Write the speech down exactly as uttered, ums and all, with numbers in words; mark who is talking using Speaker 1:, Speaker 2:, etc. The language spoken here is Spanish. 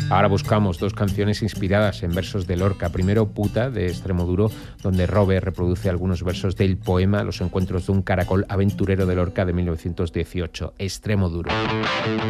Speaker 1: Ahora buscamos dos canciones inspiradas en versos de Lorca. Primero, Puta, de Extremoduro, donde Robert reproduce algunos versos del poema Los encuentros de un caracol aventurero de Lorca de mil novecientos dieciocho. Extremoduro.